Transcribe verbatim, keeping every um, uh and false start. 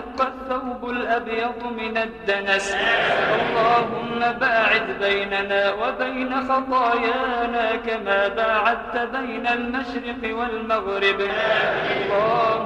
وانشق الثوب الأبيض من الدنس. اللهم باعد بيننا وبين خطايانا كما باعدت بين المشرق والمغرب. اللهم